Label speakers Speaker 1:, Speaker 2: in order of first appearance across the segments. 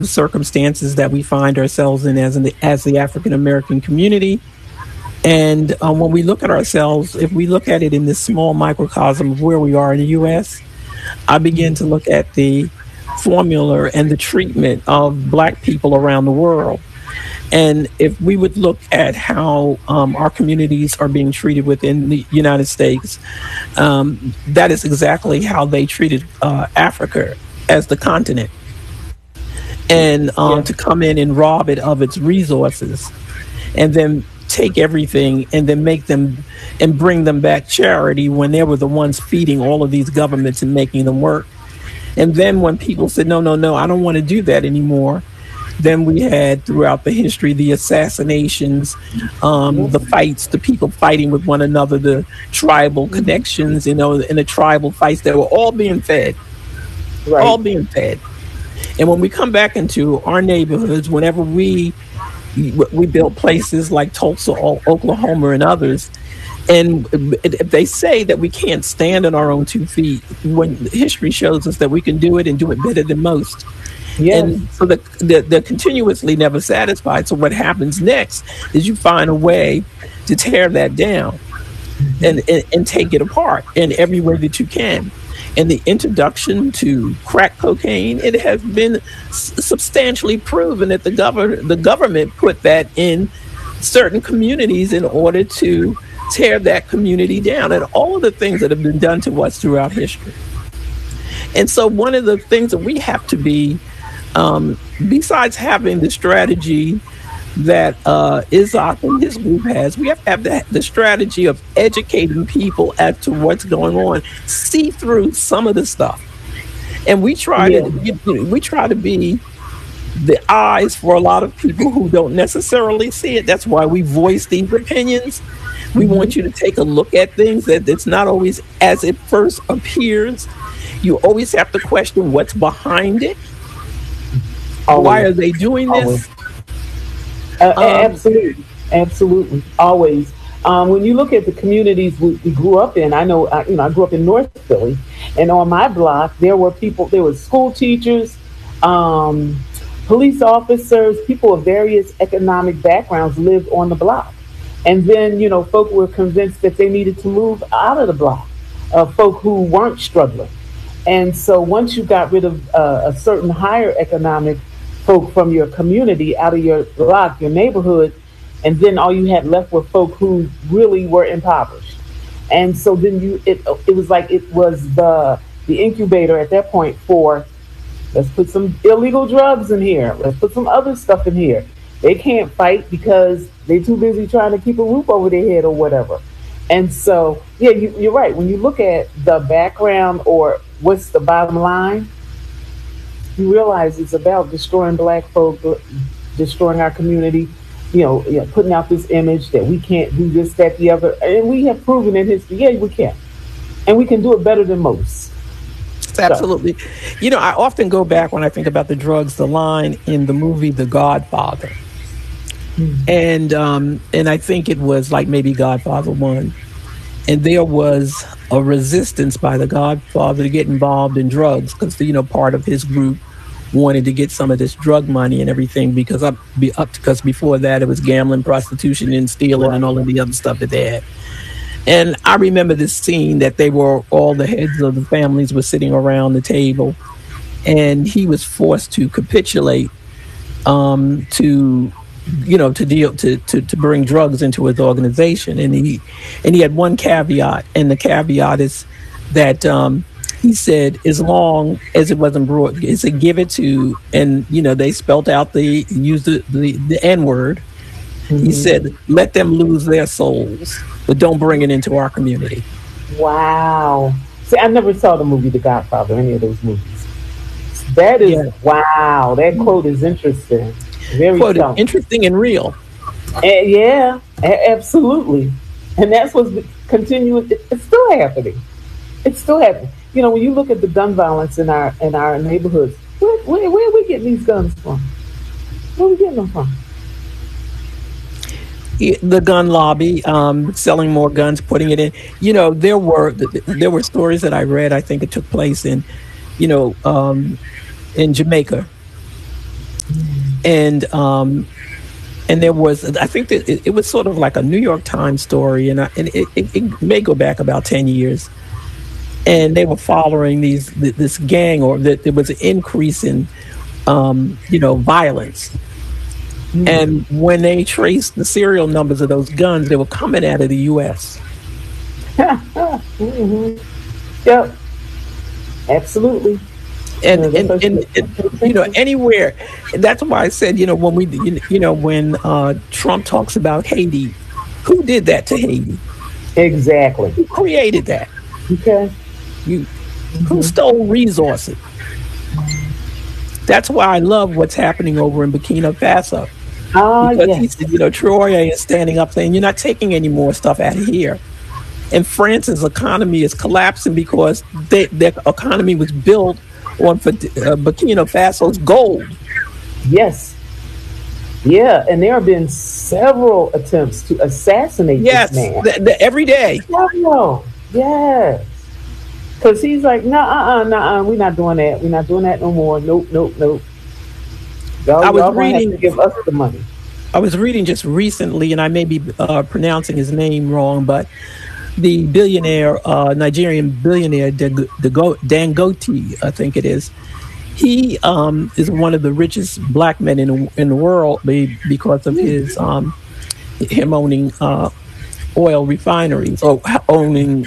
Speaker 1: circumstances that we find ourselves in as the African American community. And when we look at ourselves, if we look at it in this small microcosm of where we are in the U.S., I begin to look at the formula and the treatment of Black people around the world. And if we would look at how our communities are being treated within the United States, that is exactly how they treated Africa as the continent. And to come in and rob it of its resources, and then take everything and then make them and bring them back charity when they were the ones feeding all of these governments and making them work. And then when people said, no, I don't want to do that anymore, then we had throughout the history the assassinations, the fights, the people fighting with one another, the tribal connections, and the tribal fights that were all being fed, all being fed. And when we come back into our neighborhoods, whenever we build places like Tulsa, Oklahoma, and others, and if they say that we can't stand on our own 2 feet, when history shows us that we can do it and do it better than most. Yes. And so they're continuously never satisfied. So what happens next is you find a way to tear that down and take it apart in every way that you can. And the introduction to crack cocaine, it has been substantially proven that the government put that in certain communities in order to tear that community down, and all of the things that have been done to us throughout history. And so one of the things that we have to be, besides having the strategy that Isaac and his group has, we have to have the strategy of educating people as to what's going on, see through some of the stuff. And we try to be the eyes for a lot of people who don't necessarily see it. That's why we voice these opinions. We want you to take a look at things that it's not always as it first appears. You always have to question what's behind it. Always. Why are they doing this?
Speaker 2: Absolutely, always. When you look at the communities we grew up in, I know, I grew up in North Philly, and on my block there were school teachers, police officers, people of various economic backgrounds lived on the block. And then, folk were convinced that they needed to move out of the block, folk who weren't struggling. And so once you got rid of a certain higher economic folk from your community, out of your block, your neighborhood, and then all you had left were folk who really were impoverished. And so then it was like it was the incubator at that point for, let's put some illegal drugs in here, let's put some other stuff in here. They can't fight because they're too busy trying to keep a roof over their head or whatever. And so, you're right. When you look at the background or what's the bottom line, you realize it's about destroying Black folk, destroying our community, putting out this image that we can't do this, that, the other. And we have proven in history, we can. And we can do it better than most.
Speaker 1: Absolutely. I often go back when I think about the drugs, the line in the movie The Godfather. Mm-hmm. And I think it was like maybe Godfather 1. And there was a resistance by the Godfather to get involved in drugs because, part of his group wanted to get some of this drug money and everything because before that it was gambling, prostitution, and stealing and all of the other stuff that they had. And I remember this scene that all the heads of the families were sitting around the table, and he was forced to capitulate to bring drugs into his organization. And he had one caveat, and the caveat is that he said, as long as it wasn't brought, he said, give it to, and they spelt out used the N-word. Mm-hmm. He said, let them lose their souls, but don't bring it into our community.
Speaker 2: Wow. See, I never saw the movie The Godfather, any of those movies. That is, wow, that quote is interesting. Very quote is
Speaker 1: interesting and real.
Speaker 2: Absolutely. And that's what's continuing. It's still happening. It's still happening. When you look at the gun violence in our neighborhoods, where are we getting these guns from? Where are we getting them from?
Speaker 1: The gun lobby, selling more guns, putting it in. There were stories that I read. I think it took place in Jamaica, And there was, I think that it was sort of like a New York Times story, and it may go back about 10 years. And they were following this gang, or that there was an increase in, violence. And when they traced the serial numbers of those guns, they were coming out of the U.S.
Speaker 2: Yep, absolutely.
Speaker 1: And anywhere. That's why I said, when Trump talks about Haiti, who did that to Haiti?
Speaker 2: Exactly.
Speaker 1: Who created that?
Speaker 2: Okay.
Speaker 1: Who stole resources? That's why I love what's happening over in Burkina Faso. Because Traoré is standing up saying, you're not taking any more stuff out of here. And France's economy is collapsing because their economy was built on Burkina Faso's gold.
Speaker 2: Yes. Yeah, and there have been several attempts to assassinate this man.
Speaker 1: Every day.
Speaker 2: Several. Yes. Because he's like, nah, we're not doing that. We're not doing that no more. Nope. Y'all have to give us the money.
Speaker 1: I was reading just recently, and I may be pronouncing his name wrong, but the Nigerian billionaire Dangote, I think it is. He is one of the richest black men in the world because of his him owning oil refineries, or owning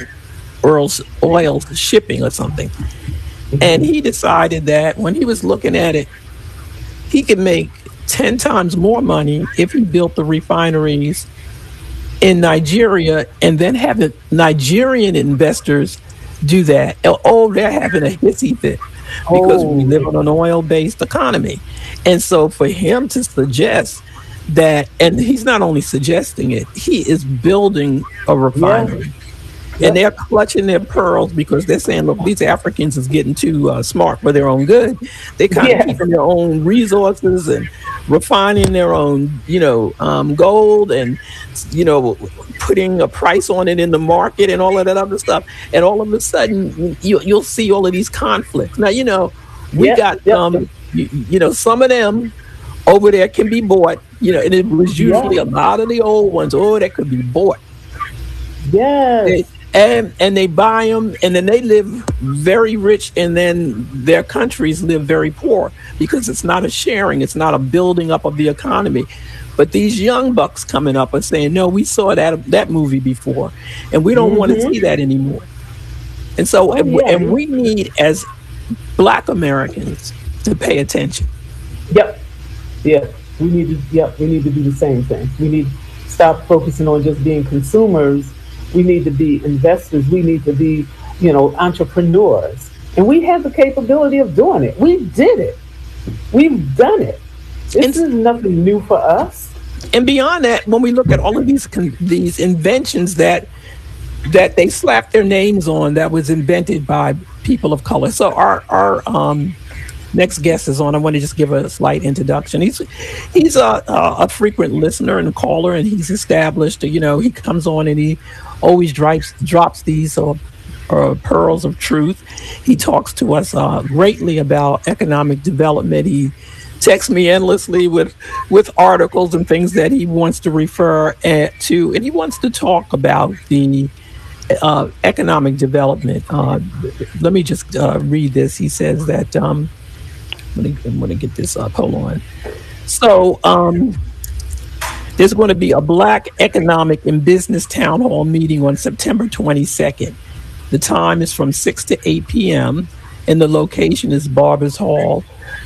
Speaker 1: oil shipping or something. And he decided that when he was looking at it, he could make 10 times more money if he built the refineries in Nigeria and then have the Nigerian investors do that. Oh, they're having a hissy fit because we live on an oil-based economy. And so for him to suggest that, and he's not only suggesting it, he is building a refinery. Yeah. And they're clutching their pearls because they're saying, look, these Africans is getting too smart for their own good. They kind of keeping their own resources and refining their own, gold and, putting a price on it in the market and all of that other stuff. And all of a sudden, you'll see all of these conflicts. Now, we got, some of them over there can be bought, and it was usually a lot of the old ones. That could be bought.
Speaker 2: Yes.
Speaker 1: And they buy them, and then they live very rich, and then their countries live very poor because it's not a sharing, it's not a building up of the economy. But these young bucks coming up are saying, no, we saw that movie before, and we don't want to see that anymore. And so, and we need, as Black Americans, to pay attention.
Speaker 2: Yep. Yeah. We need to do the same thing. We need to stop focusing on just being consumers. We need to be investors. We need to be, entrepreneurs. And we have the capability of doing it. We did it. We've done it. This is nothing new for us.
Speaker 1: And beyond that, when we look at all of these inventions that they slapped their names on, that was invented by people of color. So our next guest is on. I want to just give a slight introduction. He's a frequent listener and caller, and he's established. He comes on and he always drops these pearls of truth. He talks to us greatly about economic development. He texts me endlessly with articles and things that he wants to refer to, and he wants to talk about the economic development. Let me just read this. He says that. I'm going to get this up. Hold on. So there's going to be a Black Economic and Business Town Hall meeting on September 22nd. The time is from 6 to 8 p.m. and the location is Barbers Hall,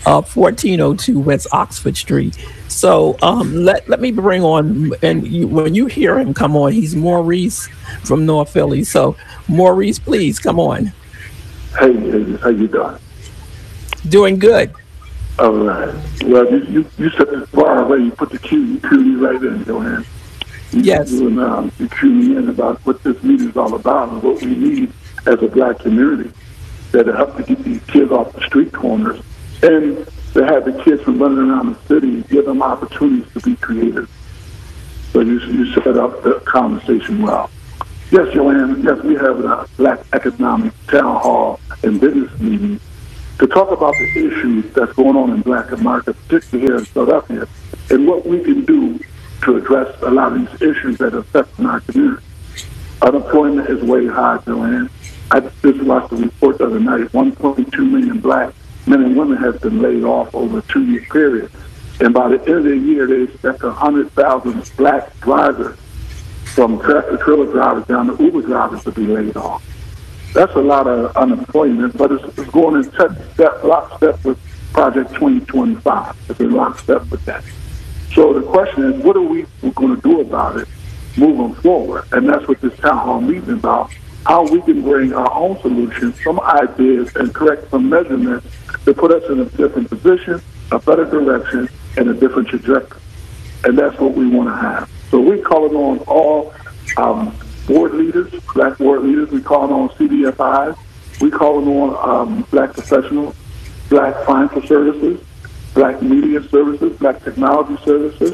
Speaker 1: 1402 West Oxford Street. So let me bring on, and when you hear him come on, he's Maurice from North Philly. So Maurice, please come on.
Speaker 3: Hey, how you doing?
Speaker 1: Doing good.
Speaker 3: All right. Well, you set this bar where you put the cue right in, Joanne.
Speaker 1: Yes.
Speaker 3: You cue me in about what this meeting is all about and what we need as a Black community that'll help to get these kids off the street corners and to have the kids from running around the city, give them opportunities to be creative. So you set up the conversation well. Yes, Joanne, yes, we have a Black Economic Town Hall and Business meeting to talk about the issues that's going on in Black America, particularly here in Philadelphia, and what we can do to address a lot of these issues that affect our community. Unemployment is way high, Joanne. I just watched the report the other night. 1.2 million Black men and women have been laid off over a 2-year period. And by the end of the year, they expect 100,000 Black drivers, from tractor-trailer drivers down to Uber drivers, to be laid off. That's a lot of unemployment, but it's going in lockstep with Project 2025. It's in lockstep with that. So the question is, what are we going to do about it moving forward? And that's what this town hall meeting is about, how we can bring our own solutions, some ideas, and correct some measurements to put us in a different position, a better direction, and a different trajectory. And that's what we want to have. So we're calling on all board leaders, Black board leaders. We're calling on CDFIs. We're calling on Black professionals, Black financial services, Black media services, Black technology services.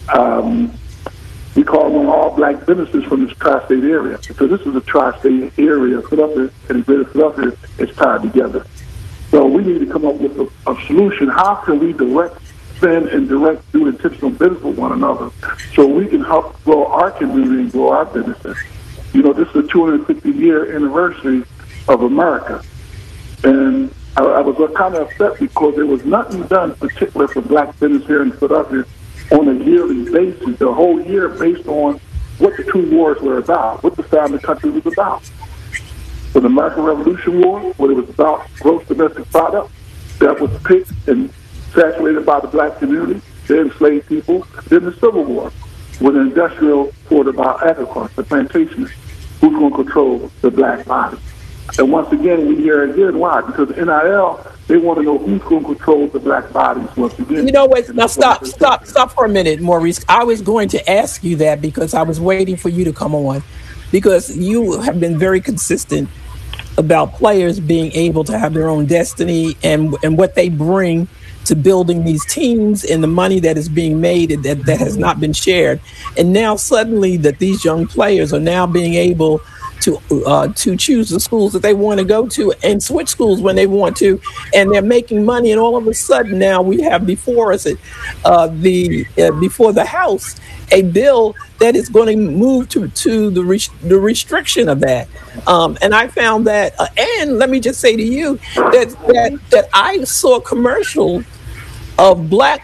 Speaker 3: We call on all Black businesses from this tri-state area. So this is a tri-state area. Philadelphia and Greater Philadelphia is tied together. So we need to come up with a solution. How can we spend and do intentional business with one another so we can help grow our community and grow our businesses? You know, this is a 250-year anniversary of America. And I was kind of upset because there was nothing done particular for Black business here in Philadelphia on a yearly basis, the whole year, based on what the two wars were about, what the founding country was about. For the American Revolution War, what it was about, gross domestic product, that was picked and saturated by the Black community, the enslaved people. Then the Civil War, with an industrial fought about agriculture, the plantations, who's going to control the Black body. And once again, we hear again, why? Because NIL, they want to know who's going to control the Black bodies once again.
Speaker 1: You know what? Now stop for a minute, Maurice. I was going to ask you that because I was waiting for you to come on, because you have been very consistent about players being able to have their own destiny and what they bring to building these teams and the money that is being made that has not been shared. And now suddenly that these young players are now being able to choose the schools that they want to go to and switch schools when they want to, and they're making money. And all of a sudden now we have before us before the House a bill that is going to move to the restriction of that. And I found that, and let me just say to you that I saw a commercial of Black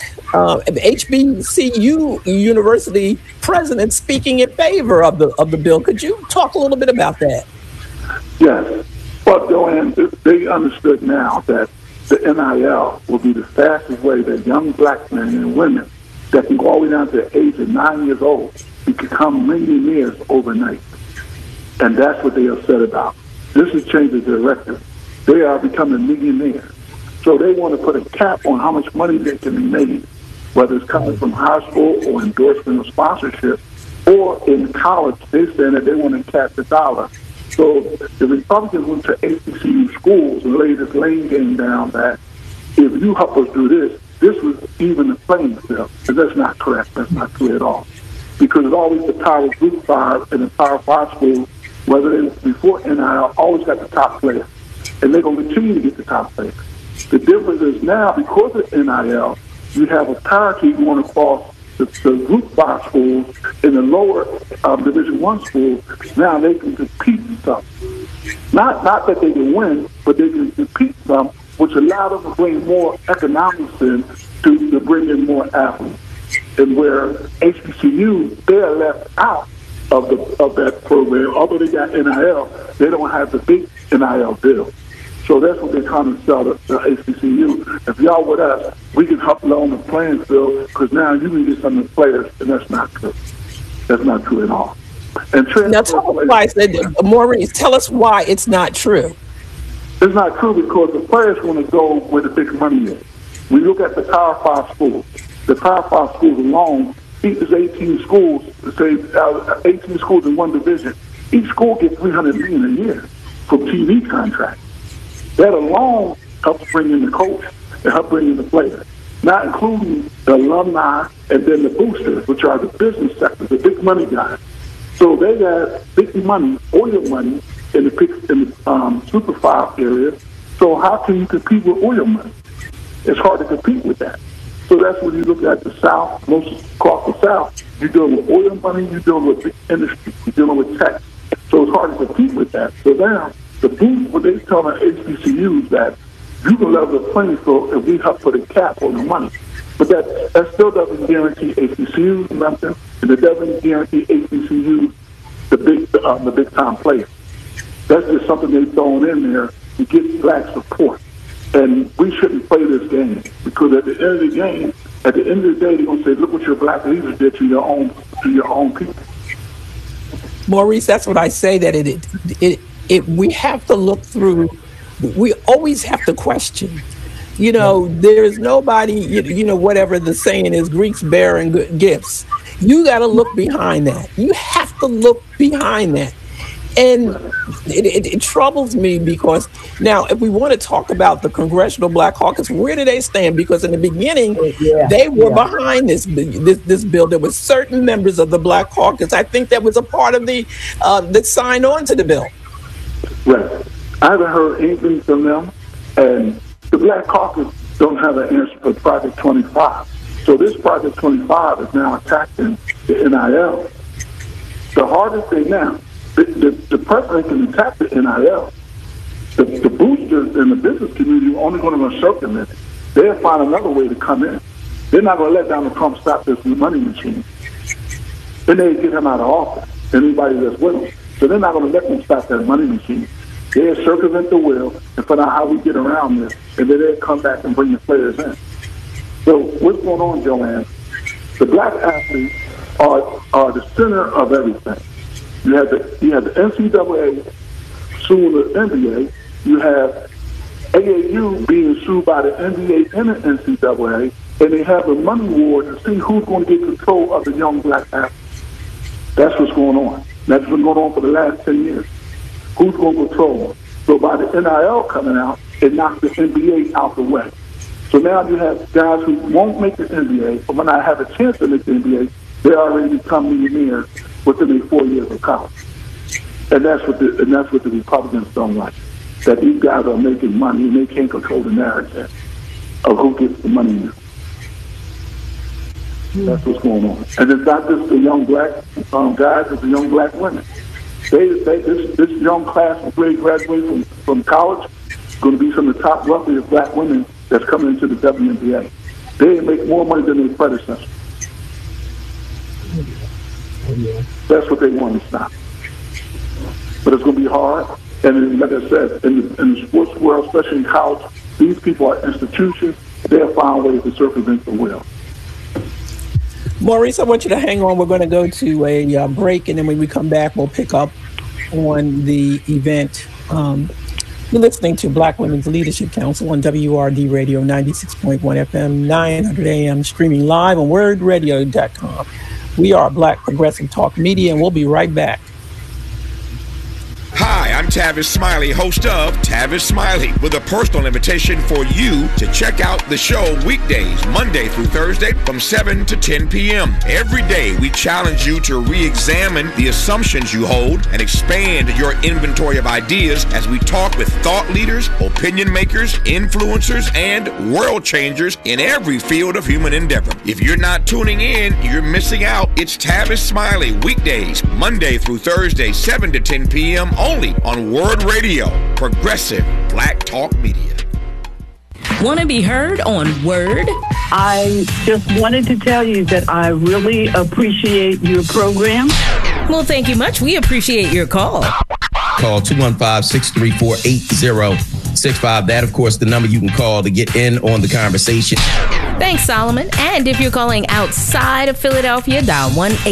Speaker 1: HBCU University president speaking in favor of the bill. Could you talk a little bit about that?
Speaker 3: Yes. Well, Joanne, they understood now that the NIL will be the fastest way that young Black men and women that can go all the way down to the age of 9 years old can become millionaires overnight. And that's what they are upset about. This has changed the directive. They are becoming millionaires. So they want to put a cap on how much money they can be made, whether it's coming from high school or endorsement or sponsorship, or in college, they're saying that they want to cap the dollar. So the Republicans went to HBCU schools and laid this lane game down that if you help us do this, this was even the playing field. And that's not correct. That's not true at all. Because it's always the Power Group 5 and the Power 5 schools, whether they before NIL, always got the top player. And they're going to continue to get the top player. The difference is now, because of NIL, you have a parity going across the Group 5 schools and the lower Division 1 schools. Now they can compete some. Not that they can win, but they can compete some, which allow them to bring more economics in to bring in more athletes. And where HBCU, they're left out of that program. Although they got NIL, they don't have the big NIL bill. So that's what they're trying to sell the HBCU. If y'all with us, we can help along the playing field, because now you can get some of the players, and that's not true. That's not true at all. And
Speaker 1: now tell us why, Maurice, tell us why it's not true.
Speaker 3: It's not true because the players want to go where the big money is. We look at the Power 5 schools. The Power 5 schools alone, each is 18 schools, say 18 schools in one division. Each school gets $300 million a year from TV contracts. That alone helps bring in the coach and help bring in the players, not including the alumni and then the boosters, which are the business sectors, the big money guys. So they got big money, oil money in the Super 5 area. So So how can you compete with oil money? It's hard to compete with that. So that's when you look at the South, most across the South, you're dealing with oil money, you're dealing with big industry, you're dealing with tech. So it's hard to compete with that. So now, the booth, what they tell our HBCUs that you can level the playing field if we help put a cap on the money. But that still doesn't guarantee HBCUs nothing, and it doesn't guarantee HBCUs the big time players. That's just something they've thrown in there to get black support. And we shouldn't play this game, because at the end of the game, at the end of the day, they're going to say, look what your black leaders did to your own people.
Speaker 1: Maurice, that's what I say, that we have to look through. We always have to question. There's nobody, whatever the saying is, Greeks bearing good gifts. You got to look behind that. You have to look behind that. And it troubles me, because now, if we want to talk about the Congressional Black Caucus, where do they stand? Because in the beginning, they were behind this bill. There were certain members of the Black Caucus, I think, that was a part of that signed on to the bill.
Speaker 3: Right. I haven't heard anything from them, and the Black Caucus don't have an answer for Project 25. So this Project 25 is now attacking the NIL. The hardest thing now, the president can attack the NIL. The boosters in the business community are only going to circumvent it. They'll find another way to come in. They're not going to let Donald Trump stop this money machine. Then they get him out of office, anybody that's with him. So they're not going to let them stop that money machine. They'll circumvent the will and find out how we get around this, and then they'll come back and bring the players in. So what's going on, Joanne? The black athletes are the center of everything. You have the NCAA suing the NBA. You have AAU being sued by the NBA and the NCAA, and they have a money war to see who's going to get control of the young black athletes. That's what's going on. That's been going on for the last 10 years. Who's going to control them? So by the NIL coming out, it knocked the NBA out the way. So now you have guys who won't make the NBA, but when I have a chance to make the NBA, they already become millionaires within their 4 years of college. And that's what the Republicans don't like. That these guys are making money and they can't control the narrative of who gets the money now. That's what's going on. And it's not just the young black guys, it's the young black women. This young class of graduate from college is going to be some of the top wealthiest black women that's coming into the WNBA. They make more money than their predecessors. That's what they want to stop. But it's going to be hard. And like I said, in the sports world, especially in college, these people are institutions. They'll find ways to circumvent the will.
Speaker 1: Maurice, I want you to hang on. We're going to go to a break, and then when we come back, we'll pick up on the event. You're listening to Black Women's Leadership Council on WRD Radio 96.1 FM, 900 AM, streaming live on wordradio.com. We are Black Progressive Talk Media, and we'll be right back.
Speaker 4: Hi, I'm Tavis Smiley, host of Tavis Smiley, with a personal invitation for you to check out the show weekdays, Monday through Thursday from 7 to 10 p.m. Every day, we challenge you to re-examine the assumptions you hold and expand your inventory of ideas as we talk with thought leaders, opinion makers, influencers, and world changers in every field of human endeavor. If you're not tuning in, you're missing out. It's Tavis Smiley, weekdays, Monday through Thursday, 7 to 10 p.m. only on Word Radio, progressive Black Talk Media.
Speaker 5: Want to be heard on Word?
Speaker 6: I just wanted to tell you that I really appreciate your program.
Speaker 5: Well, thank you much. We appreciate your call.
Speaker 7: Call 215-634-8065. That, of course, the number you can call to get in on the conversation.
Speaker 5: Thanks, Solomon. And if you're calling outside of Philadelphia, dial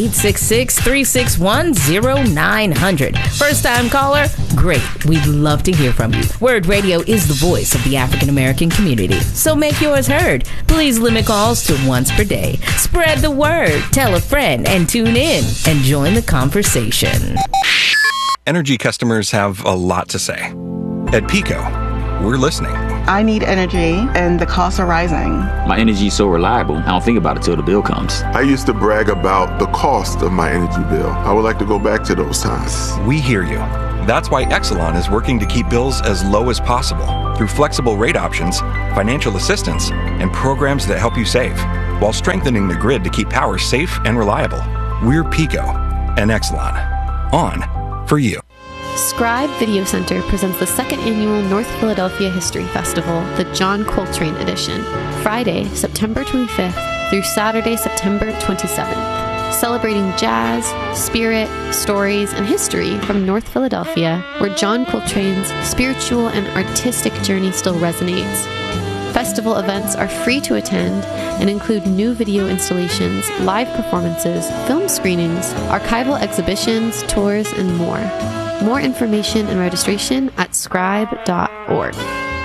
Speaker 5: 1-866-361-0900. First-time caller? Great. We'd love to hear from you. Word Radio is the voice of the African-American community. So make yours heard. Please limit calls to once per day. Spread the word. Tell a friend and tune in and join the conversation.
Speaker 8: Energy customers have a lot to say. At PECO, we're listening.
Speaker 9: I need energy, and the costs are rising.
Speaker 10: My energy is so reliable, I don't think about it till the bill comes.
Speaker 11: I used to brag about the cost of my energy bill. I would like to go back to those times.
Speaker 8: We hear you. That's why Exelon is working to keep bills as low as possible through flexible rate options, financial assistance, and programs that help you save, while strengthening the grid to keep power safe and reliable. We're PECO and Exelon. On for you.
Speaker 11: Scribe Video Center presents the second annual North Philadelphia History Festival, the John Coltrane Edition, Friday, September 25th through Saturday, September 27th. Celebrating jazz, spirit, stories, and history from North Philadelphia, where John Coltrane's spiritual and artistic journey still resonates. Festival events are free to attend and include new video installations, live performances, film screenings, archival exhibitions, tours, and more. More information and registration at scribe.org.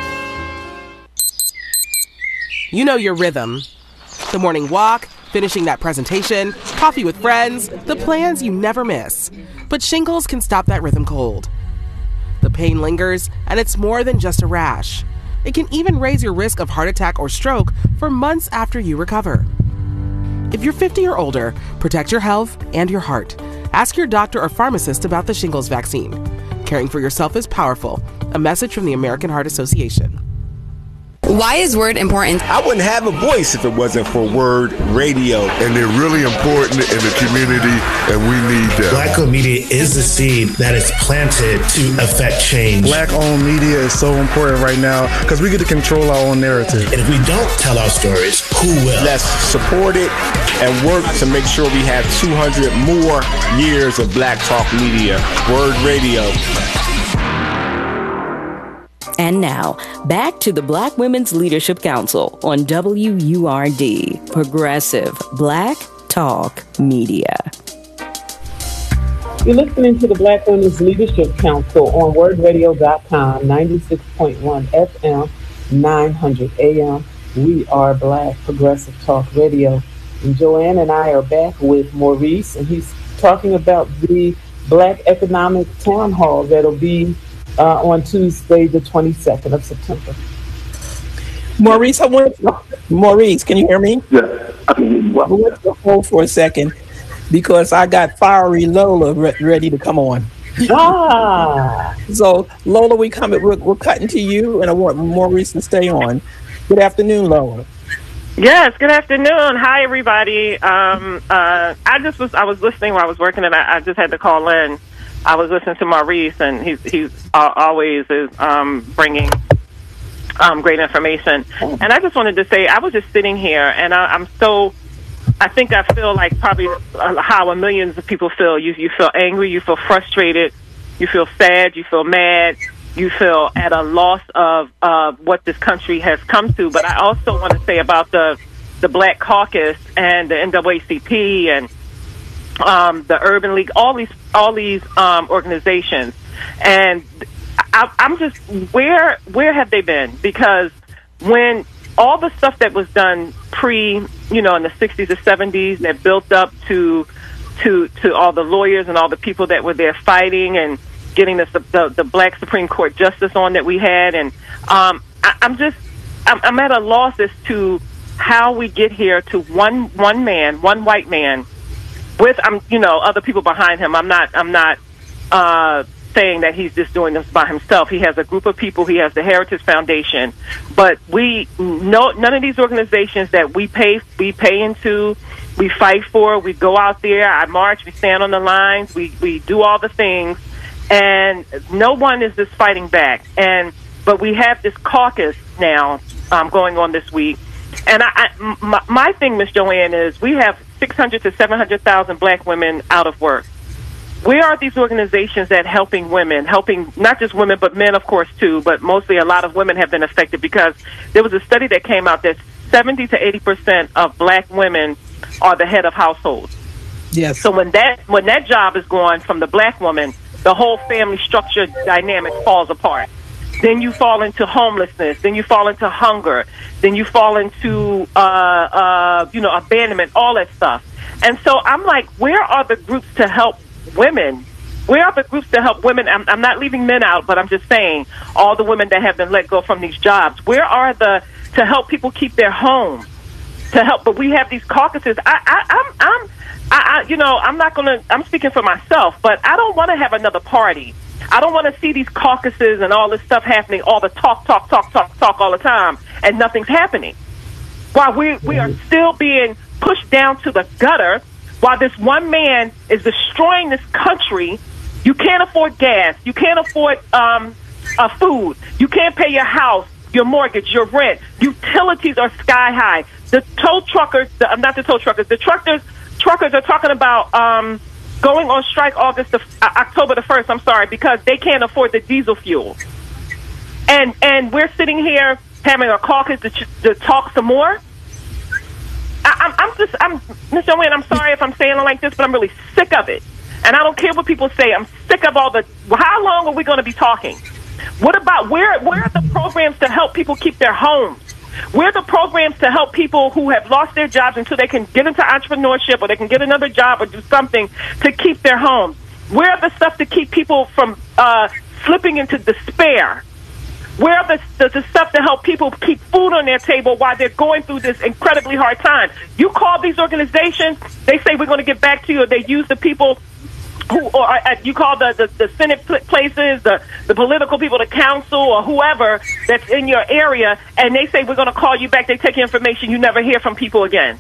Speaker 12: You know your rhythm. The morning walk, finishing that presentation, coffee with friends, the plans you never miss. But shingles can stop that rhythm cold. The pain lingers, and it's more than just a rash. It can even raise your risk of heart attack or stroke for months after you recover. If you're 50 or older, protect your health and your heart. Ask your doctor or pharmacist about the shingles vaccine. Caring for yourself is powerful. A message from the American Heart Association.
Speaker 13: Why is Word important?
Speaker 14: I wouldn't have a voice if it wasn't for Word Radio.
Speaker 15: And they're really important in the community, and we need them.
Speaker 16: Black-owned media is the seed that is planted to affect change.
Speaker 17: Black-owned media is so important right now because we get to control our own narrative.
Speaker 16: And if we don't tell our stories, who will?
Speaker 14: Let's support it and work to make sure we have 200 more years of Black Talk Media. Word Radio.
Speaker 5: And now, back to the Black Women's Leadership Council on WURD, Progressive Black Talk Media.
Speaker 2: You're listening to the Black Women's Leadership Council on wordradio.com, 96.1 FM, 900 AM. We are Black Progressive Talk Radio. And Joanne and I are back with Maurice, and he's talking about the Black Economic Town Hall that'll be on Tuesday, the 22nd of September.
Speaker 1: Maurice, Maurice, can you hear me?
Speaker 3: Yes, I can hear you well.
Speaker 1: Let's hold for a second because I got Fiery Lola ready to come on. So, Lola, we're cutting to you, and I want Maurice to stay on. Good afternoon, Lola.
Speaker 18: Yes, good afternoon. Hi, everybody. I was listening while I was working, and I just had to call in. I was listening to Maurice, and he's always is bringing great information. And I just wanted to say, I was just sitting here, and I feel like probably how millions of people feel. You feel angry, you feel frustrated, you feel sad, you feel mad, you feel at a loss of what this country has come to. But I also want to say about the Black Caucus and the NAACP and the Urban League, all these organizations, and I'm just where have they been? Because when all the stuff that was done in the 60s or 70s that built up to all the lawyers and all the people that were there fighting and getting the Black Supreme Court justice on that we had, and I'm at a loss as to how we get here to one man, one white man, with other people behind him. I'm not saying that he's just doing this by himself. He has a group of people. He has the Heritage Foundation, but none of these organizations that we pay into, we fight for. We go out there, I march, we stand on the lines, we do all the things, and no one is just fighting back. But we have this caucus now going on this week, and my thing, Miss Joanne, is we have 600 to 700,000 Black women out of work. Where are these organizations that helping not just women, but men, of course, too, but mostly a lot of women have been affected? Because there was a study that came out that 70 to 80% of Black women are the head of households.
Speaker 1: Yes.
Speaker 18: So when that job is gone from the Black woman, the whole family structure dynamic falls apart. Then you fall into homelessness. Then you fall into hunger. Then you fall into, abandonment, all that stuff. And so I'm like, where are the groups to help women? Where are the groups to help women? I'm not leaving men out, but I'm just saying all the women that have been let go from these jobs. Where are to help people keep their homes? To help, but we have these caucuses. I'm not gonna. I'm speaking for myself, but I don't want to have another party I don't want to see these caucuses and all this stuff happening, all the talk all the time, and nothing's happening. While we are still being pushed down to the gutter, while this one man is destroying this country. You can't afford gas. You can't afford food. You can't pay your house, your mortgage, your rent. Utilities are sky high. The tow truckers, the truckers are talking about going on strike October the 1st, I'm sorry, because they can't afford the diesel fuel. And we're sitting here having a caucus to talk some more. Mr. Wynn, I'm sorry if I'm saying it like this, but I'm really sick of it. And I don't care what people say. I'm sick of all the... How long are we going to be talking? What about... Where are the programs to help people keep their homes? Where are the programs to help people who have lost their jobs until they can get into entrepreneurship or they can get another job or do something to keep their homes? Where are the stuff to keep people from slipping into despair? Where are the stuff to help people keep food on their table while they're going through this incredibly hard time? You call these organizations, they say we're going to get back to you, or they use the people who, or you call the Senate places, the political people, the council, or whoever that's in your area, and they say we're going to call you back. They take your information. You never hear from people again.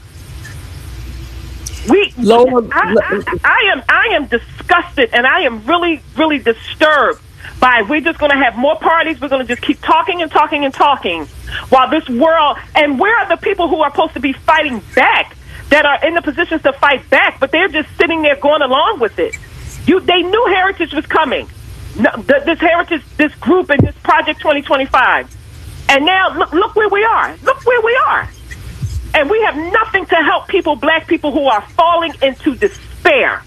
Speaker 18: I am disgusted, and I am really, really disturbed by we're just going to have more parties. We're going to just keep talking and talking and talking while this world. And where are the people who are supposed to be fighting back, that are in the positions to fight back, but they're just sitting there going along with it? They knew Heritage was coming. This Heritage, this group, and this Project 2025. And now look where we are. Look where we are. And we have nothing to help people, black people, who are falling into despair.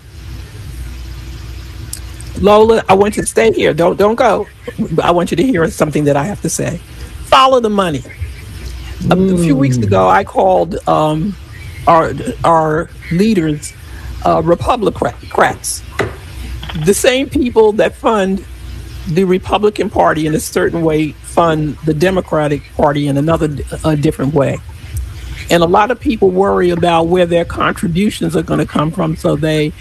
Speaker 1: Lola, I want you to stay here. Don't go. I want you to hear something that I have to say. Follow the money. A few weeks ago, I called our leaders Republicrats. The same people that fund the Republican Party in a certain way fund the Democratic Party in a different way. And a lot of people worry about where their contributions are going to come from, so they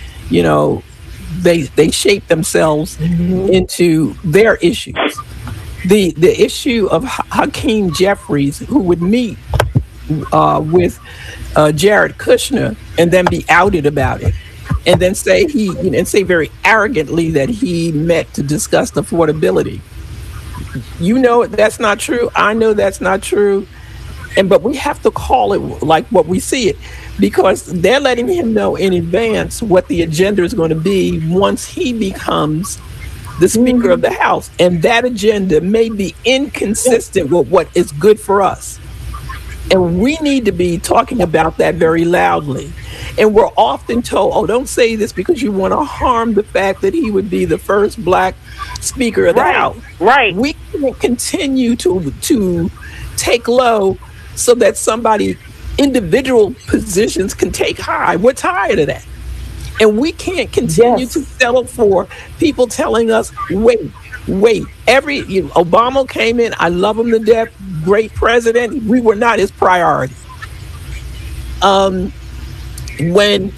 Speaker 1: shape themselves into their issues. The issue of Hakeem Jeffries, who would meet with Jared Kushner and then be outed about it, and then say very arrogantly that he met to discuss affordability. That's not true. I know that's not true. But we have to call it like what we see it, because they're letting him know in advance what the agenda is going to be once he becomes the Speaker of the House. And that agenda may be inconsistent with what is good for us. And we need to be talking about that very loudly. And we're often told, don't say this because you want to harm the fact that he would be the first black Speaker of the House.
Speaker 18: Right.
Speaker 1: We can't continue to take low so that individual positions can take high. We're tired of that. And we can't continue to settle for people telling us, wait. Obama came in, I love him to death, great president. We were not his priority. When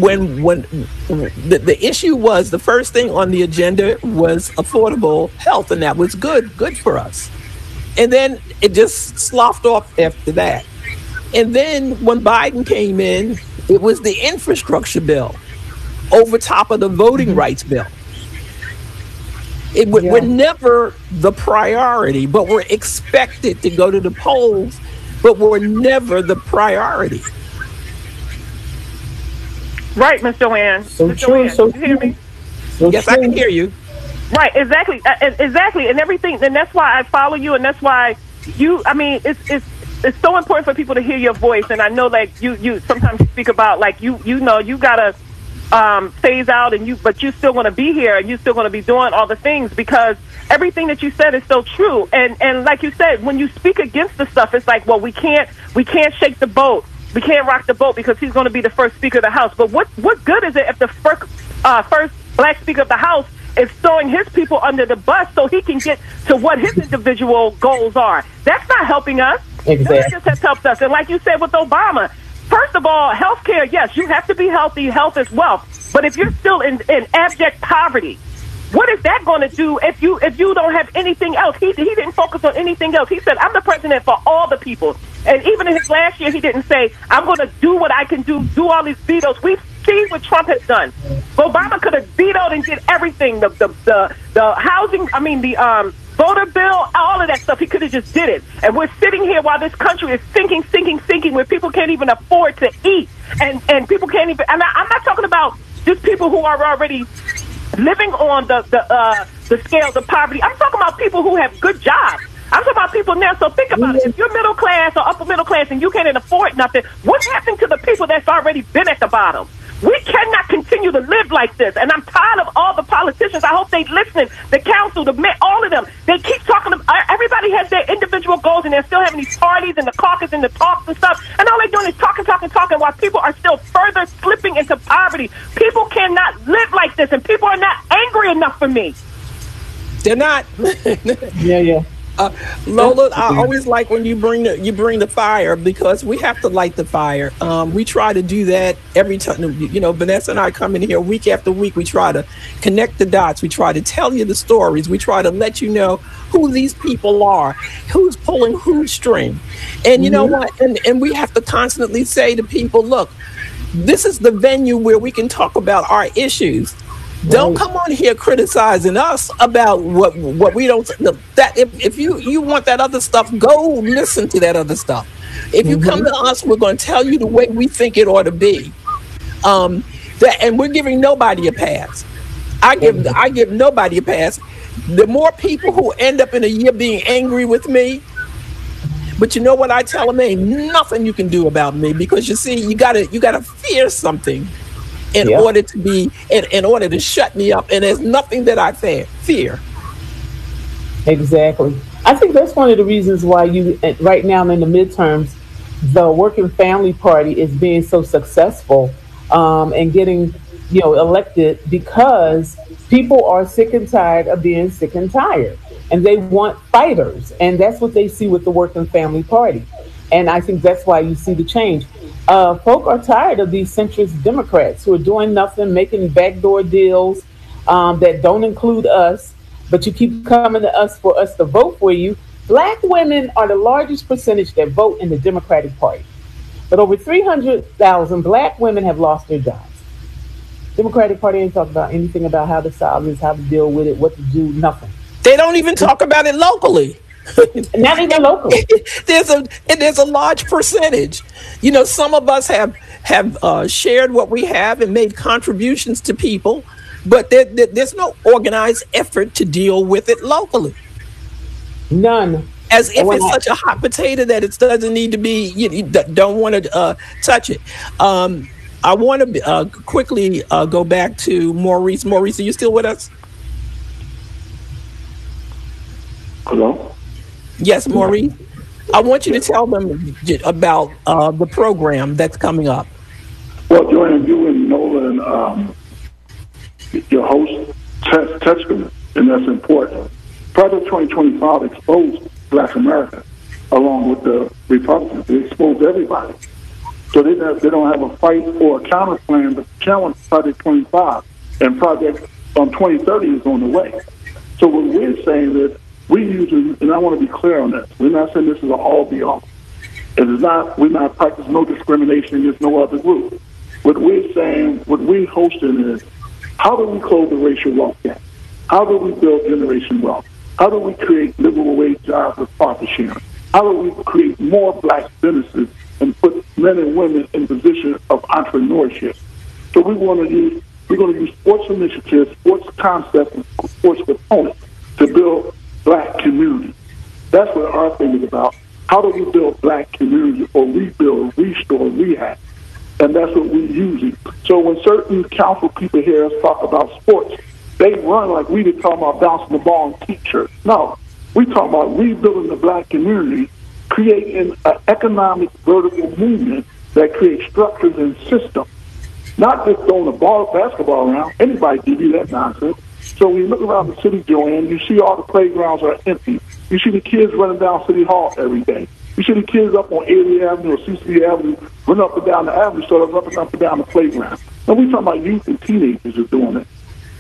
Speaker 1: the issue was, the first thing on the agenda was affordable health, and that was good for us. And then it just sloughed off after that. And then when Biden came in, it was the infrastructure bill over top of the voting rights bill. We're never the priority, but we're expected to go to the polls, but we're never the priority.
Speaker 18: Right, Mr. Wynn.
Speaker 2: So
Speaker 18: Mr.
Speaker 2: true.
Speaker 18: Wynn,
Speaker 2: So
Speaker 18: you hear me?
Speaker 1: Yes, I can hear you.
Speaker 18: Right, exactly, and everything, and that's why I follow you, and that's why it's so important for people to hear your voice. And I know, like you sometimes speak about, like you gotta phase out, but you still want to be here, and you still going to be doing all the things, because everything that you said is so true. And like you said, when you speak against the stuff, it's like, well, we can't shake the boat. We can't rock the boat because he's going to be the first Speaker of the House. But what good is it if the first black Speaker of the House is throwing his people under the bus so he can get to what his individual goals are? That's not helping us.
Speaker 2: Exactly.
Speaker 18: That just has helped us. And like you said with Obama, first of all, health care, yes, you have to be healthy. Health is wealth. But if you're still in abject poverty, What is that going to do if you don't have anything else? He didn't focus on anything else. He said, I'm the president for all the people. And even in his last year, he didn't say, I'm going to do what I can do all these vetoes. We've seen what Trump has done. Obama could have vetoed and did everything. The housing, the voter bill, all of that stuff. He could have just did it. And we're sitting here while this country is sinking, where people can't even afford to eat. And people can't even, I'm not talking about just people who are already living on the scales of poverty. I'm talking about people who have good jobs. I'm talking about people now. So think about it. If you're middle class or upper middle class and you can't afford nothing, what's happening to the people that's already been at the bottom? We cannot continue to live like this. And I'm tired of all the politicians. I hope they listening. The council, the mayor, all of them. They keep talking. Everybody has their individual goals, and they're still having these parties and the caucus and the talks and stuff. And all they're doing is talking while people are still further slipping into poverty. People cannot live like this, and people are not angry enough for me.
Speaker 1: They're not.
Speaker 2: Yeah.
Speaker 1: Lola, I always like when you bring the fire, because we have to light the fire. We try to do that every time. Vanessa and I come in here week after week. We try to connect the dots. We try to tell you the stories. We try to let you know who these people are, who's pulling whose string. And you know what? And we have to constantly say to people, look, this is the venue where we can talk about our issues. Don't come on here criticizing us about what we don't. That if you want that other stuff, go listen to that other stuff. If you come to us, we're going to tell you the way we think it ought to be. And we're giving nobody a pass. I give nobody a pass. The more people who end up in a year being angry with me, but you know what I tell them? Ain't nothing you can do about me, because you see, you gotta fear something. In order to shut me up, and there's nothing that I fear.
Speaker 2: Exactly. I think that's one of the reasons why right now in the midterms, the Working Family Party is being so successful and getting elected, because people are sick and tired of being sick and tired, and they want fighters, and that's what they see with the Working Family Party. And I think that's why you see the change. Folk are tired of these centrist Democrats who are doing nothing, making backdoor deals that don't include us, but you keep coming to us for us to vote for you. Black women are the largest percentage that vote in the Democratic Party. But over 300,000 black women have lost their jobs. Democratic Party ain't talking about anything about how to solve this, how to deal with it, what to do, nothing.
Speaker 1: They don't even talk about it locally.
Speaker 2: Not even locally.
Speaker 1: There's a large percentage. Some of us have shared what we have and made contributions to people, but there's no organized effort to deal with it locally.
Speaker 2: None.
Speaker 1: As if it's such a hot potato that it doesn't need to be. You don't want to touch it. I want to quickly go back to Maurice. Maurice, are you still with us?
Speaker 3: Hello?
Speaker 1: Yes, Maurice. I want you to tell them about the program that's coming up.
Speaker 3: Well, Joanne, you and Nola and your host touched on it, and that's important. Project 2025 exposed Black America along with the Republicans. They exposed everybody. So they don't have a fight or a counter plan, but challenge Project 25, and Project 2030 is on the way. So what we're saying is, we using, and I want to be clear on this, we're not saying this is an all-be-all. We're not practicing no discrimination against no other group. What we're saying, what we're hosting is, how do we close the racial wealth gap? How do we build generation wealth? How do we create livable wage jobs with profit sharing? How do we create more black businesses and put men and women in position of entrepreneurship? So we're going to use sports initiatives, sports concepts, and sports components to build black community. That's what our thing is about. How do we build black community, or rebuild, restore, rehab? And that's what we're using. So when certain council people hear us talk about sports, they run like we just talking about bouncing the ball and teachers. No, we talking about rebuilding the black community, creating an economic vertical movement that creates structures and systems. Not just throwing the basketball around. Anybody can do that nonsense. So when you look around the city, Joanne, you see all the playgrounds are empty. You see the kids running down City Hall every day. You see the kids up on 80th Avenue or CC Avenue running up and down the avenue, so they're running up and down the playground. And we're talking about youth and teenagers are doing it.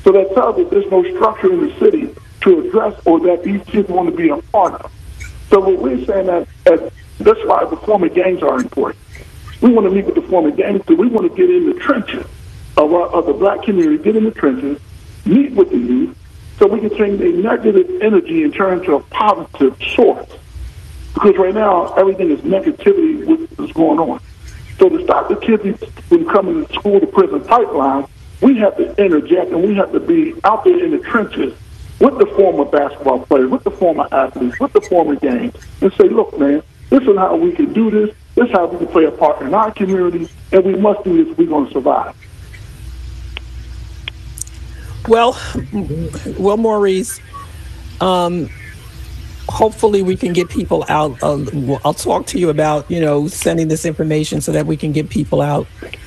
Speaker 3: So that tells us there's no structure in the city to address or that these kids want to be a part of. So what we're saying that's why the former gangs are important. We want to meet with the former gangs because we want to get in the trenches of the black community, get in the trenches, meet with the youth, so we can change the negative energy and turn into a positive source. Because right now, everything is negativity with what's going on. So to stop the kids from coming to school to prison pipeline, we have to interject and we have to be out there in the trenches with the former basketball players, with the former athletes, with the former gangs, and say, look, man, this is how we can do this. This is how we can play a part in our community, and we must do this if we're going to survive.
Speaker 1: Well, Maurice, hopefully we can get people out. I'll talk to you about, sending this information so that we can get people out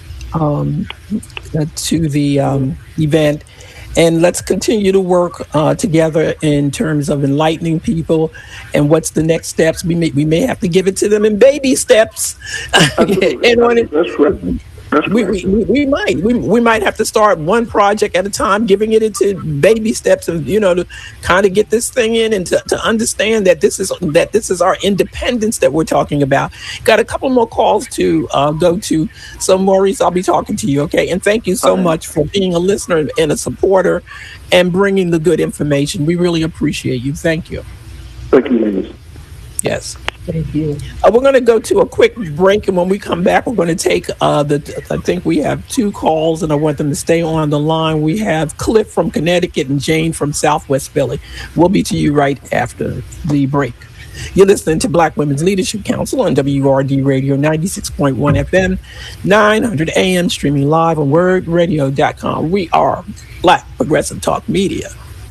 Speaker 1: to the event. And let's continue to work together in terms of enlightening people and what's the next steps. We may have to give it to them in baby steps.
Speaker 3: That's right.
Speaker 1: We might have to start one project at a time, giving it into baby steps, and to kind of get this thing in and to understand that this is our independence that we're talking about. Got a couple more calls to go to, so Maurice, I'll be talking to you, okay? And thank you so much for being a listener and a supporter and bringing the good information. We really appreciate you. Thank you.
Speaker 3: Thank you, ladies.
Speaker 1: Yes. Thank you. We're going to go to a quick break, and when we come back, we're going to take I think we have 2 calls, and I want them to stay on the line. We have Cliff from Connecticut and Jane from Southwest Philly. We'll be to you right after the break. You're listening to Black Women's Leadership Council on WRD Radio 96.1 FM, 900 AM, streaming live on wordradio.com. We are Black Progressive Talk Media.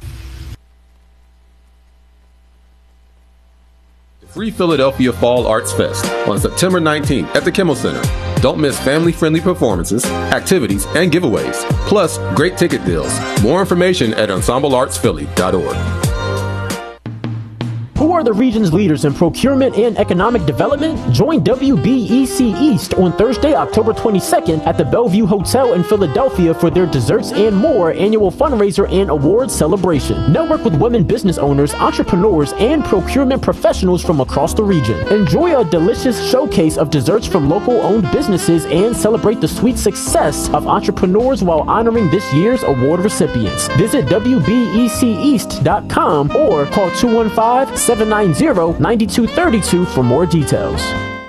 Speaker 19: Free Philadelphia Fall Arts Fest on September 19th at the Kimmel Center. Don't miss family-friendly performances, activities, and giveaways, plus great ticket deals. More information at ensembleartsphilly.org.
Speaker 20: Who are the region's leaders in procurement and economic development? Join WBEC East on Thursday, October 22nd at the Bellevue Hotel in Philadelphia for their Desserts and More annual fundraiser and awards celebration. Network with women business owners, entrepreneurs, and procurement professionals from across the region. Enjoy a delicious showcase of desserts from local-owned businesses and celebrate the sweet success of entrepreneurs while honoring this year's award recipients. Visit WBECEast.com or call 215-790-9232 for more details.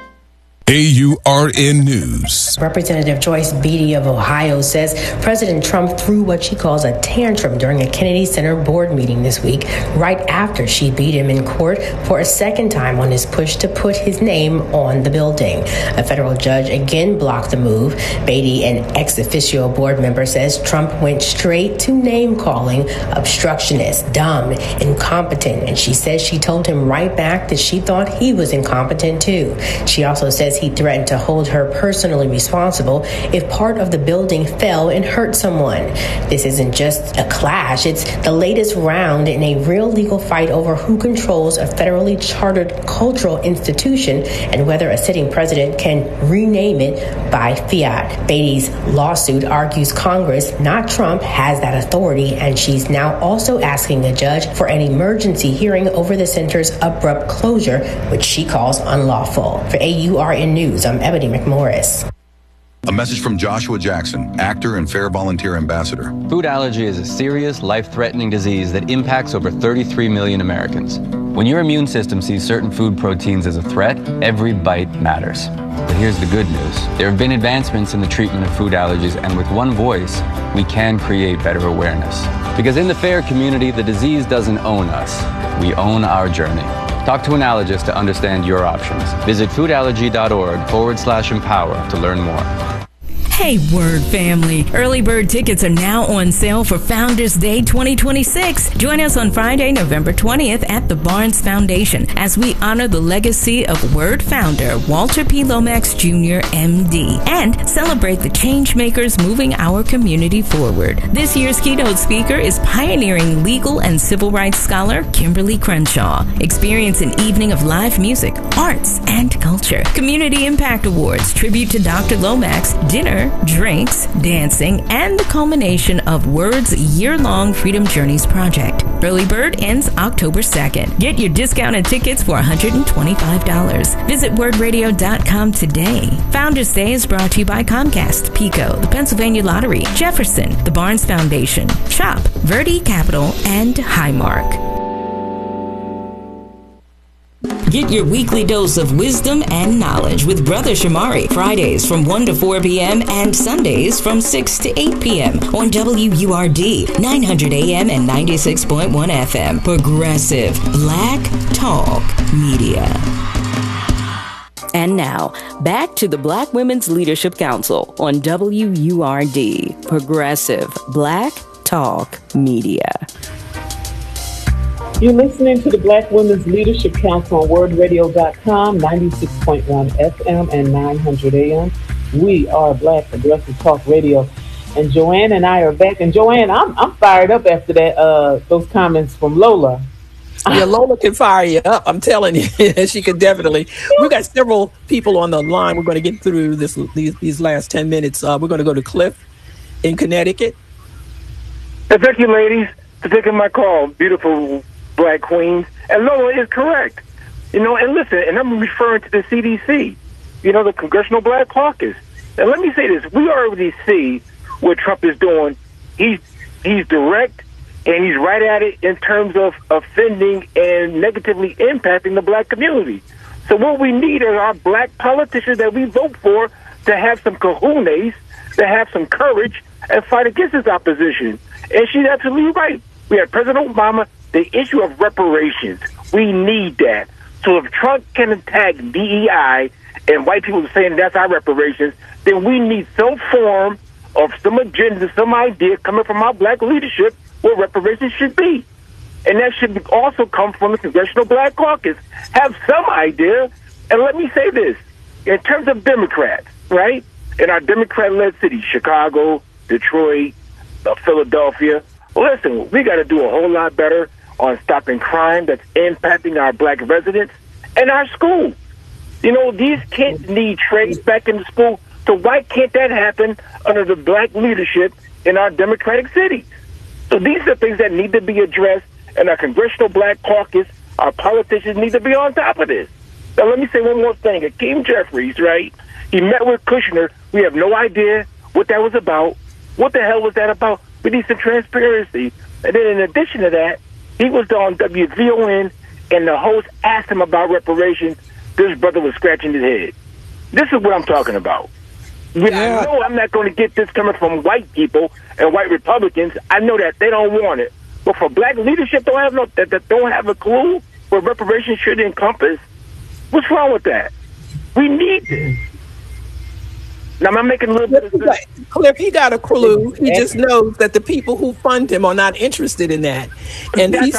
Speaker 21: AURN News.
Speaker 22: Representative Joyce Beatty of Ohio says President Trump threw what she calls a tantrum during a Kennedy Center board meeting this week, right after she beat him in court for a second time on his push to put his name on the building. A federal judge again blocked the move. Beatty, an ex officio board member, says Trump went straight to name-calling, obstructionist, dumb, incompetent, and she says she told him right back that she thought he was incompetent too. She also says he threatened to hold her personally responsible if part of the building fell and hurt someone. This isn't just a clash, it's the latest round in a real legal fight over who controls a federally chartered cultural institution and whether a sitting president can rename it by fiat. Beatty's lawsuit argues Congress, not Trump, has that authority, and she's now also asking a judge for an emergency hearing over the center's abrupt closure, which she calls unlawful. For AURN News, I'm Ebony McMorris.
Speaker 23: A message from Joshua Jackson, actor and Fair Volunteer Ambassador.
Speaker 24: Food allergy is a serious, life-threatening disease that impacts over 33 million Americans. When your immune system sees certain food proteins as a threat, every bite matters. But here's the good news. There have been advancements in the treatment of food allergies, and with one voice, we can create better awareness. Because in the FAIR community, the disease doesn't own us. We own our journey. Talk to an allergist to understand your options. Visit foodallergy.org/empower to learn more.
Speaker 5: Hey, Word family. Early bird tickets are now on sale for Founders Day 2026. Join us on Friday, November 20th at the Barnes Foundation as we honor the legacy of Word founder Walter P. Lomax Jr., MD, and celebrate the change makers moving our community forward. This year's keynote speaker is pioneering legal and civil rights scholar Kimberly Crenshaw. Experience an evening of live music, arts, and culture. Community Impact Awards, tribute to Dr. Lomax, dinner, drinks, dancing, and the culmination of Word's year-long Freedom Journeys project. Early bird ends October 2nd. Get your discounted tickets for $125. Visit wordradio.com today. Founders Day is brought to you by Comcast, PECO, the Pennsylvania Lottery, Jefferson, the Barnes Foundation, CHOP, Verde Capital, and Highmark. Get your weekly dose of wisdom and knowledge with Brother Shamari, Fridays from 1 to 4 p.m. and Sundays from 6 to 8 p.m. on WURD, 900 AM and 96.1 FM. Progressive Black Talk Media. And now, back to the Black Women's Leadership Council on WURD, Progressive Black Talk Media.
Speaker 2: You're listening to the Black Women's Leadership Council on wordradio.com, 96.1 FM and 900 AM. We are Black Progressive Talk Radio. And Joanne and I are back. And Joanne, I'm fired up after that those comments from Lola.
Speaker 1: Yeah, Lola can fire you up. I'm telling you, she could definitely. We've got several people on the line. We're going to get through these last 10 minutes. We're going to go to Cliff in Connecticut.
Speaker 4: Thank you, ladies, for taking my call. Beautiful Black queens. And Lola is correct. And listen, and I'm referring to the CDC, the Congressional Black Caucus. And let me say this. We already see what Trump is doing. He's direct, and he's right at it in terms of offending and negatively impacting the Black community. So what we need are our Black politicians that we vote for to have some cojones, to have some courage, and fight against this opposition. And she's absolutely right. We had President Obama. The issue of reparations, we need that. So if Trump can attack DEI and white people are saying that's our reparations, then we need some form of some agenda, some idea coming from our Black leadership what reparations should be. And that should also come from the Congressional Black Caucus. Have some idea. And let me say this, in terms of Democrats, right? In our Democrat-led cities, Chicago, Detroit, Philadelphia, listen, we got to do a whole lot better on stopping crime that's impacting our Black residents and our schools. These kids need trades back in the school, so why can't that happen under the Black leadership in our Democratic cities? So these are things that need to be addressed, and our Congressional Black Caucus, our politicians need to be on top of this. Now, let me say one more thing. Hakeem Jeffries, right? He met with Kushner. We have no idea what that was about. What the hell was that about? We need some transparency. And then in addition to that, he was on WVON, and the host asked him about reparations. This brother was scratching his head. This is what I'm talking about. I know I'm not going to get this coming from white people and white Republicans. I know that they don't want it. But for Black leadership that don't have a clue what reparations should encompass, what's wrong with that? We need this. Now, am I making a little bit of sense?
Speaker 1: Cliff, he got a clue. He just knows that the people who fund him are not interested in that, and he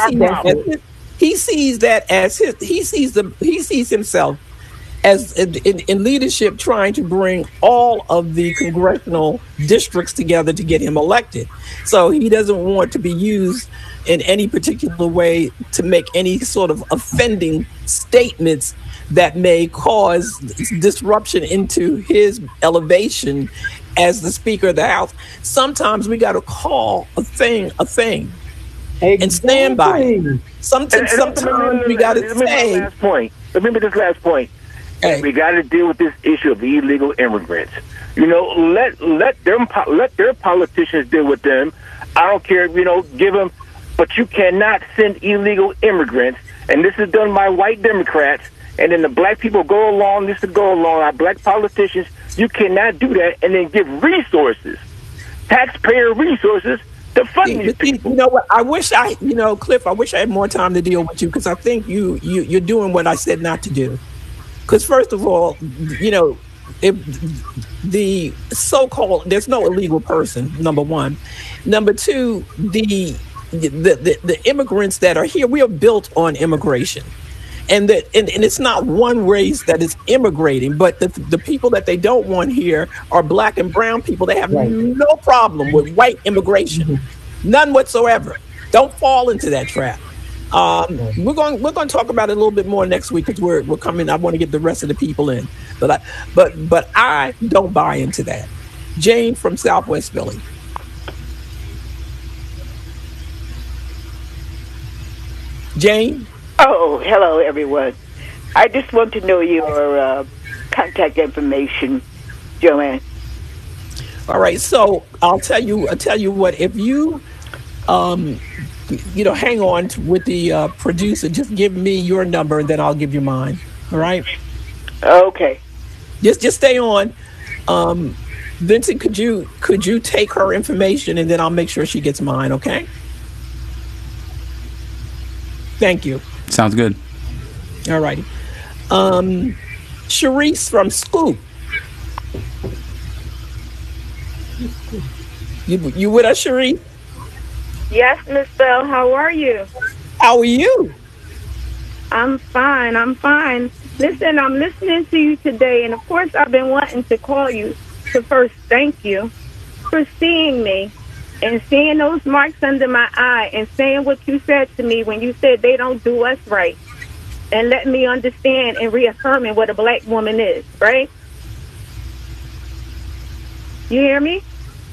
Speaker 1: sees himself as in leadership, trying to bring all of the congressional districts together to get him elected. So he doesn't want to be used in any particular way to make any sort of offending statements that may cause disruption into his elevation as the Speaker of the House. Sometimes we got to call a thing and stand by it. Sometimes we got to say.
Speaker 4: Remember this last point. Hey. We got to deal with this issue of illegal immigrants. Let their politicians deal with them. I don't care, give them, but you cannot send illegal immigrants. And this is done by white Democrats. And then the Black people go along, our Black politicians, you cannot do that and then give resources, taxpayer resources, to fund these people.
Speaker 1: You know what? I wish Cliff, I wish I had more time to deal with you, because I think you're doing what I said not to do. Because first of all, if the so-called, there's no illegal person, number one. Number two, the immigrants that are here, we are built on immigration. And it's not one race that is immigrating, but the people that they don't want here are Black and brown people. They have no problem with white immigration, none whatsoever. Don't fall into that trap. We're going to talk about it a little bit more next week, because we're coming. I want to get the rest of the people in, but I don't buy into that. Jane from Southwest Philly. Jane?
Speaker 6: Oh, hello, everyone. I just want to know your contact information, Joanne.
Speaker 1: All right, so I'll tell you what. If you, hang on with the producer, just give me your number, and then I'll give you mine. All right.
Speaker 6: Okay.
Speaker 1: Just stay on. Vincent, could you take her information, and then I'll make sure she gets mine. Okay. Thank you.
Speaker 7: Sounds good.
Speaker 1: All righty. Sharice from Scoop. You with us, Sharice?
Speaker 9: Yes, Miss Bell. How are you?
Speaker 1: How are you?
Speaker 9: I'm fine. Listen, I'm listening to you today, and of course I've been wanting to call you to first thank you for seeing me and seeing those marks under my eye and saying what you said to me when you said they don't do us right, and let me understand and reaffirming what a black woman is, right? You hear me?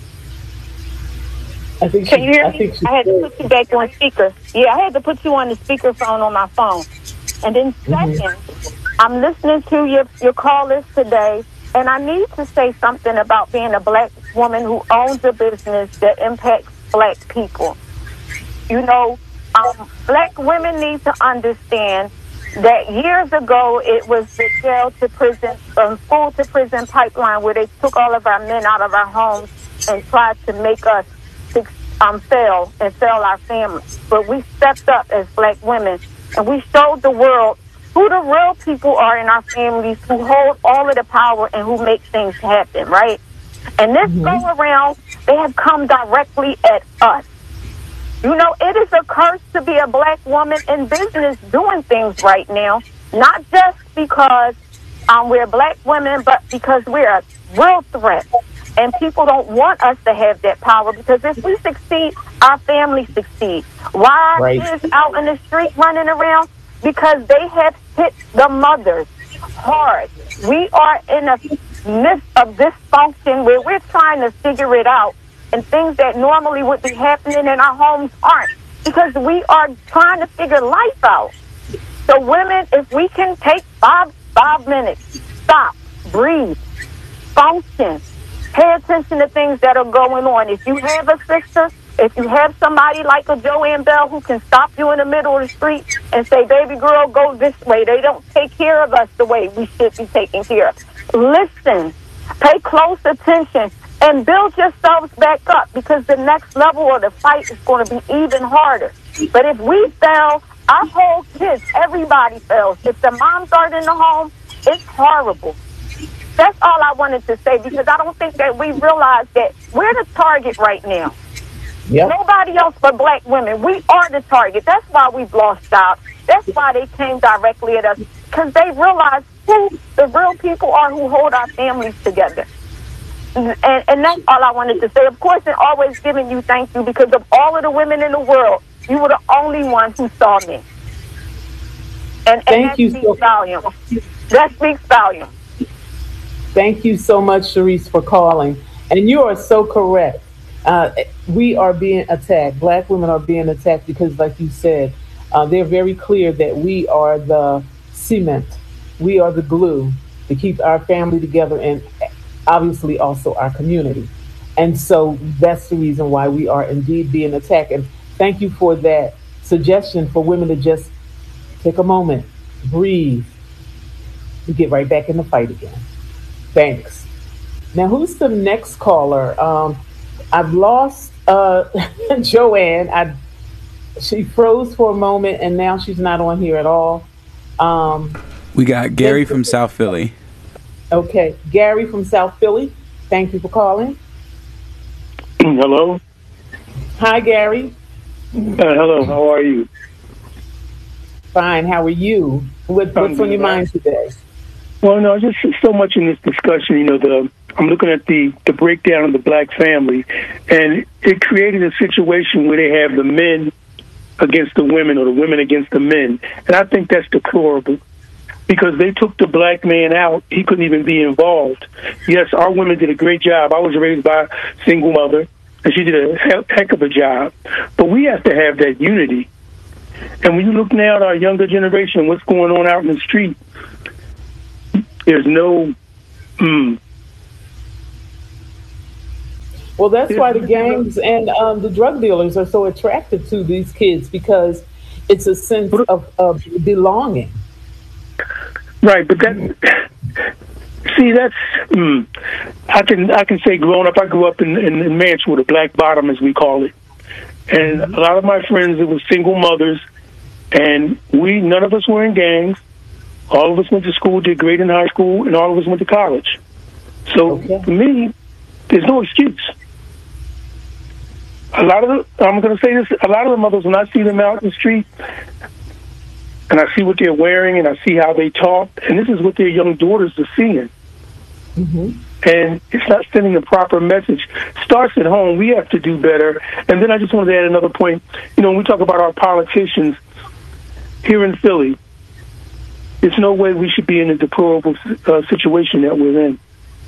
Speaker 9: Can you hear me? I had to put you back on speaker. Yeah, I had to put you on the speakerphone on my phone. And then second, I'm listening to your callers today, and I need to say something about being a black woman who owns a business that impacts black people. You know, black women need to understand that years ago it was the jail to prison, school to prison pipeline where they took all of our men out of our homes and tried to make us fail and fail our families. But we stepped up as black women, and we showed the world who the real people are in our families, who hold all of the power and who make things happen, right? And this go around, they have come directly at us. You know, it is a curse to be a black woman in business doing things right now, not just because we're black women, but because we're a real threat. And people don't want us to have that power, because if we succeed, our families succeed. Why are kids out in the street running around? Because they have hit the mothers hard. We are in a midst of dysfunction where we're trying to figure it out, and things that normally would be happening in our homes aren't, because we are trying to figure life out. So women, if we can take five minutes, stop, breathe, function, pay attention to things that are going on. If you have a sister, if you have somebody like a Joanne Bell who can stop you in the middle of the street and say, baby girl, go this way. They don't take care of us the way we should be taken care of. Listen, pay close attention, and build yourselves back up, because the next level of the fight is going to be even harder. But if we fail, our whole kids, everybody fails. If the moms aren't in the home, it's horrible. That's all I wanted to say, because I don't think that we realize that we're the target right now. Yep. Nobody else but black women. We are the target. That's why we've lost jobs. That's why they came directly at us, because they realize who the real people are who hold our families together. And that's all I wanted to say. Of course, and always giving you thank you, because of all of the women in the world, you were the only one who saw me. And that speaks volumes. That speaks volumes.
Speaker 2: Thank you so much, Sharice, for calling. And you are so correct. We are being attacked. Black women are being attacked because, like you said, they're very clear that we are the cement. We are the glue to keep our family together, and obviously also our community. And so that's the reason why we are indeed being attacked. And thank you for that suggestion for women to just take a moment, breathe, and get right back in the fight again. Thanks. Now, who's the next caller? I've lost Joanne. She froze for a moment, and now she's not on here at all.
Speaker 7: We got Gary from South Philly.
Speaker 2: Okay, Gary from South Philly. Thank you for calling.
Speaker 21: Hello.
Speaker 2: Hi, Gary.
Speaker 21: Hello. How are you?
Speaker 2: Fine. How are you? What's on your mind today?
Speaker 21: Well, no, just so much in this discussion. You know, I'm looking at the breakdown of the black family, and it created a situation where they have the men against the women, or the women against the men, and I think that's deplorable. because they took the black man out. He couldn't even be involved. Yes, our women did a great job. I was raised by a single mother, and she did a heck of a job. But we have to have that unity. And when you look now at our younger generation, what's going on out in the street, there's no...
Speaker 2: Well, that's why the gangs and the drug dealers are so attracted to these kids, because it's a sense of belonging.
Speaker 21: Right, but that... See, that's... I can say growing up, I grew up in Mansfield, a black bottom, as we call it. And a lot of my friends, it was single mothers, and none of us were in gangs. All of us went to school, did great in high school, and all of us went to college. So for me, there's no excuse. I'm going to say this, a lot of the mothers, when I see them out in the street, and I see what they're wearing, and I see how they talk, and this is what their young daughters are seeing. And it's not sending a proper message. Starts at home. We have to do better. And then I just wanted to add another point. When we talk about our politicians here in Philly, there's no way we should be in a deplorable situation that we're in.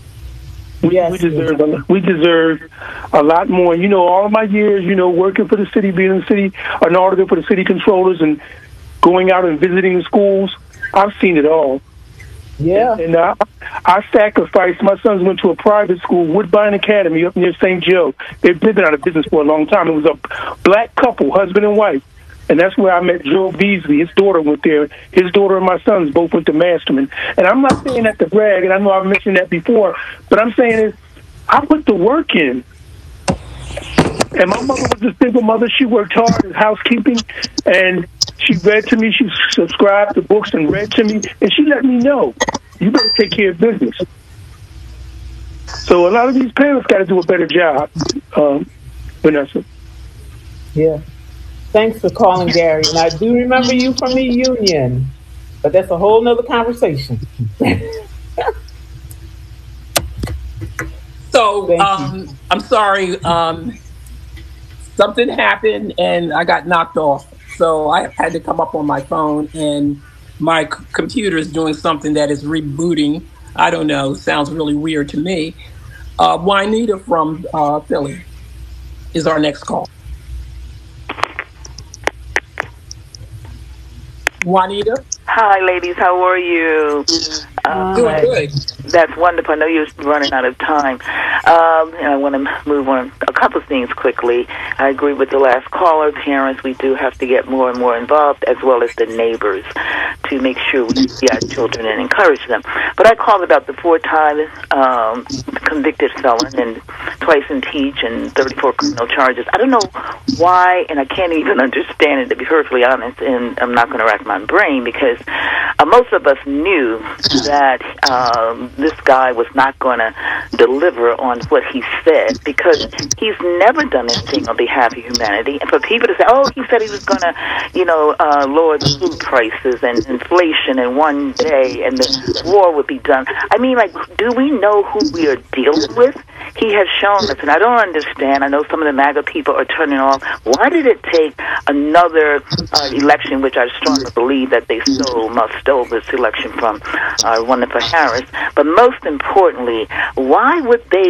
Speaker 21: We deserve a lot more. All of my years, working for the city, being in the city, an auditor for the city controllers, and going out and visiting the schools, I've seen it all.
Speaker 2: Yeah.
Speaker 21: And I sacrificed. My sons went to a private school, Woodbine Academy, up near St. Joe. They've been out of business for a long time. It was a black couple, husband and wife. And that's where I met Joe Beasley. His daughter went there. His daughter and my sons both went to Masterman. And I'm not saying that to brag, and I know I've mentioned that before, but I'm saying is I put the work in. And my mother was a single mother. She worked hard in housekeeping, and she read to me. She subscribed to books and read to me, and she let me know, you better take care of business. So a lot of these parents got to do a better job, Vanessa.
Speaker 2: Yeah. Thanks for calling, Gary. And I do remember you from the union, but that's a whole nother conversation.
Speaker 1: So, I'm sorry. Something happened and I got knocked off. So I had to come up on my phone, and my computer is doing something that is rebooting. I don't know. Sounds really weird to me. Juanita from Philly is our next call. Juanita?
Speaker 8: Hi, ladies. How are you?
Speaker 1: Doing good.
Speaker 8: That's wonderful. I know you're running out of time. And I want to move on a couple of things quickly. I agree with the last caller. Parents, we do have to get more and more involved, as well as the neighbors, to make sure we see our children and encourage them. But I called about the 4-time convicted felon and twice impeached and 34 criminal charges. I don't know why, and I can't even understand it, to be perfectly honest, and I'm not going to rack my brain, because most of us knew that this guy was not going to deliver on what he said, because he's never done anything on behalf of humanity. And for people to say, oh, he said he was going to, lower the food prices and inflation in one day and the war would be done. I mean, do we know who we are dealing with? He has shown us, and I don't understand. I know some of the MAGA people are turning off. Why did it take another election, which I strongly believe that they stole this election from wonderful Harris? But most importantly, why would they?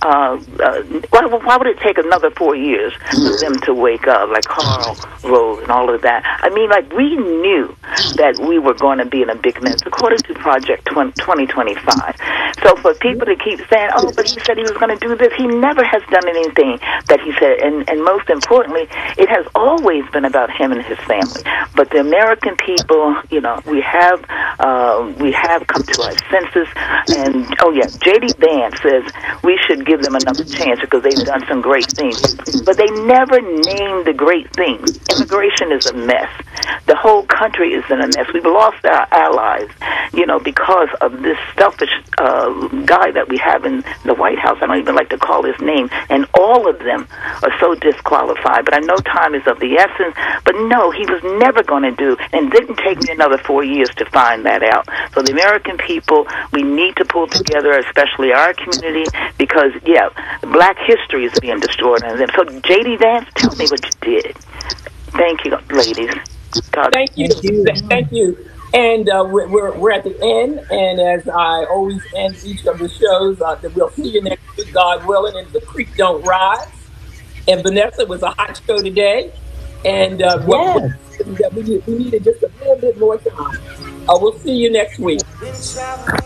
Speaker 8: Why would it take another 4 years for them to wake up, like Karl Rove and all of that? I mean, we knew that we were going to be in a big mess, according to Project 2025. So for people to keep saying, oh, but he said he was going to do this, he never has done anything that he said. And most importantly, it has always been about him and his family. But the American people, we have come to our senses. And J.D. Vance says we should give them another chance because they've done some great things. But they never named the great things. Immigration is a mess. The whole country is in a mess. We've lost our allies, because of this selfish guy that we have in the White House. I don't even like to call his name. And all of them are so disqualified. But I know time is of the essence. But no, he was never going to do, and it didn't take me another 4 years to find that out. So the American people, we need to pull together, especially our community, because, black history is being destroyed. So, J.D. Vance, tell me what you did. Thank you, ladies.
Speaker 1: Thank you. And we're at the end, and as I always end each of the shows, that we'll see you next week, God willing, and the creek don't rise. And Vanessa, it was a hot show today, and we needed just a little bit more time. We'll see you next week.